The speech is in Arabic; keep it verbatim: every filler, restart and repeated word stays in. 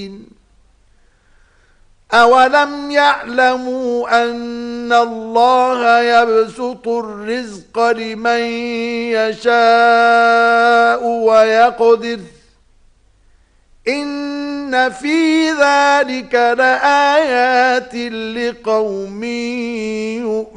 أَوَلَمْ يَعْلَمُوا أَنَّ اللَّهَ يَبْسُطُ الرِّزْقَ لِمَن يَشَاءُ وَيَقْدِرُ إِنَّ فِي ذَلِكَ لَآيَاتٍ لِقَوْمٍ